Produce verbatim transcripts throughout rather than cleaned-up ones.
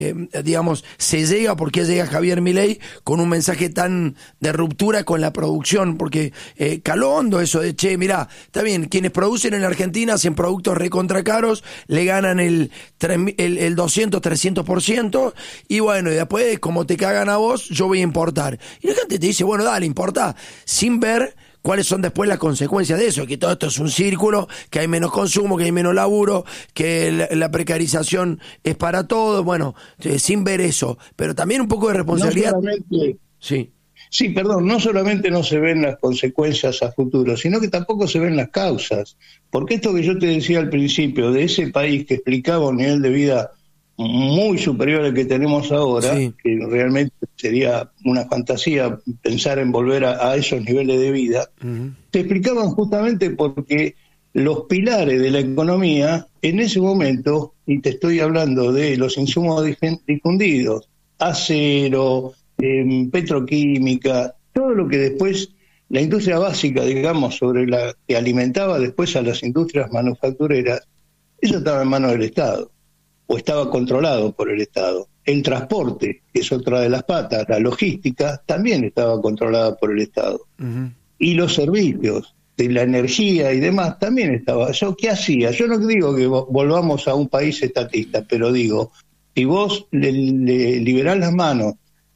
Eh, digamos, se llega, porque llega Javier Milei con un mensaje tan de ruptura con la producción, porque eh, caló hondo eso de, che, mirá, está bien, quienes producen en la Argentina hacen productos recontra caros, le ganan el, el, el doscientos, trescientos por ciento, y bueno, y después, como te cagan a vos, yo voy a importar. Y la gente te dice, bueno, dale, importa, sin ver cuáles son después las consecuencias de eso, que todo esto es un círculo, que hay menos consumo, que hay menos laburo, que la, la precarización es para todos, bueno, eh, sin ver eso, pero también un poco de responsabilidad. No solamente, sí. sí, perdón, no solamente no se ven las consecuencias a futuro, sino que tampoco se ven las causas, porque esto que yo te decía al principio, de ese país que explicaba un nivel de vida muy superior al que tenemos ahora, sí, que realmente sería una fantasía pensar en volver a, a esos niveles de vida, uh-huh. se explicaban justamente porque los pilares de la economía en ese momento, y te estoy hablando de los insumos difundidos, acero, eh, petroquímica, todo lo que después la industria básica, digamos, sobre la que alimentaba después a las industrias manufactureras, eso estaba en manos del Estado, o estaba controlado por el Estado. El transporte, que es otra de las patas, la logística, también estaba controlada por el Estado. Uh-huh. Y los servicios de la energía y demás también estaba. ¿Yo qué hacía? Yo no digo que volvamos a un país estatista, pero digo, si vos le, le liberás las manos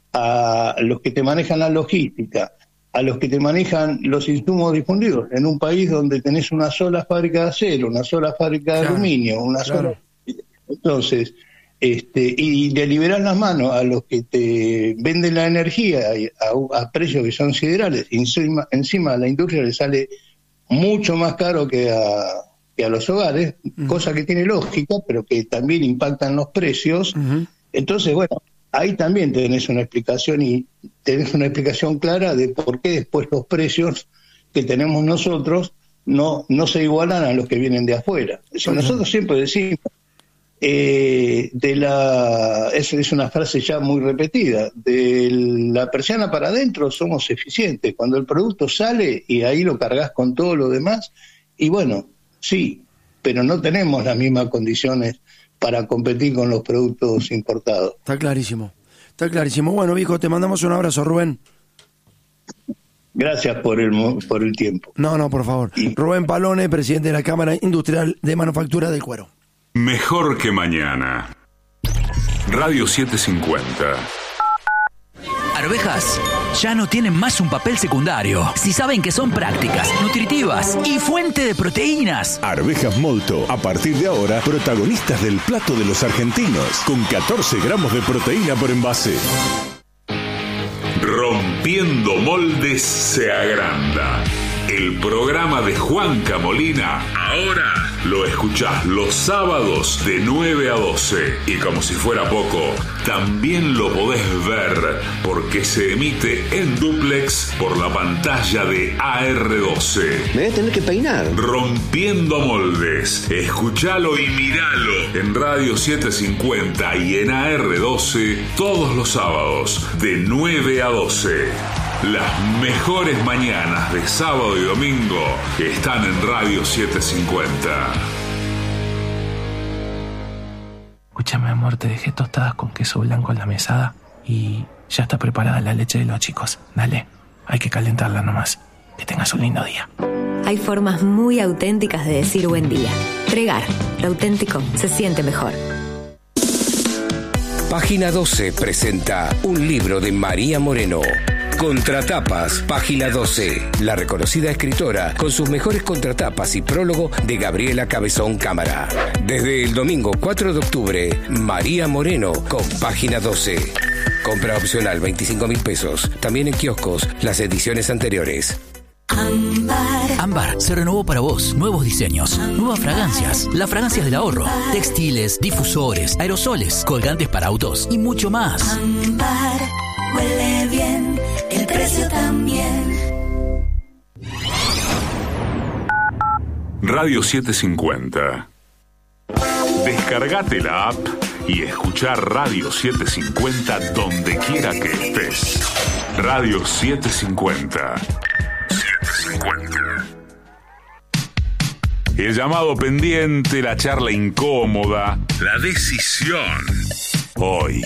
a los que te manejan la logística, a los que te manejan los insumos difundidos, en un país donde tenés una sola fábrica de acero, una sola fábrica de claro, aluminio, una claro. sola... Entonces, este, y de liberar las manos a los que te venden la energía a, a precios que son siderales, encima, encima a la industria le sale mucho más caro que a, que a los hogares, uh-huh. cosa que tiene lógica, pero que también impacta en los precios. Uh-huh. Entonces, bueno, ahí también tenés una explicación, y tenés una explicación clara de por qué después los precios que tenemos nosotros no, no se igualan a los que vienen de afuera. Eso uh-huh. nosotros siempre decimos, Eh, de la es, es una frase ya muy repetida, de la persiana para adentro somos eficientes, cuando el producto sale y ahí lo cargas con todo lo demás, y bueno, sí, pero no tenemos las mismas condiciones para competir con los productos importados. Está clarísimo, está clarísimo. Bueno, viejo, te mandamos un abrazo, Rubén. Gracias por el por el tiempo. No, no, por favor. Y... Rubén Palone, presidente de la Cámara Industrial de Manufactura del Cuero. Mejor que mañana. Radio setecientos cincuenta. Arvejas ya no tienen más un papel secundario. Si saben que son prácticas, nutritivas y fuente de proteínas. Arvejas Molto, a partir de ahora, protagonistas del plato de los argentinos, con catorce gramos de proteína por envase. Rompiendo moldes se agranda. El programa de Juanca Molina, ahora lo escuchás los sábados de nueve a doce. Y como si fuera poco, también lo podés ver, porque se emite en dúplex por la pantalla de A R doce. Me voy a tener que peinar. Rompiendo moldes. Escuchalo y miralo en Radio setecientos cincuenta y en A R doce todos los sábados de nueve a doce. Las mejores mañanas de sábado y domingo están en Radio setecientos cincuenta. Escúchame, amor, te dejé tostadas con queso blanco en la mesada y ya está preparada la leche de los chicos. Dale, hay que calentarla nomás. Que tengas un lindo día. Hay formas muy auténticas de decir buen día. Pregar, lo auténtico se siente mejor. Página doce presenta un libro de María Moreno. Contratapas, página doce. La reconocida escritora con sus mejores contratapas y prólogo de Gabriela Cabezón Cámara. Desde el domingo cuatro de octubre, María Moreno con página doce. Compra opcional veinticinco mil pesos. También en kioscos las ediciones anteriores. Ámbar. Ámbar se renovó para vos. Nuevos diseños, Ámbar. Nuevas fragancias, las fragancias del ahorro, Ámbar. Textiles, difusores, aerosoles, colgantes para autos y mucho más. Ámbar huele bien, el precio también. Radio setecientos cincuenta. Descargate la app y escuchar Radio setecientos cincuenta donde quiera que estés. Radio setecientos cincuenta. El llamado pendiente, la charla incómoda, la decisión. Hoy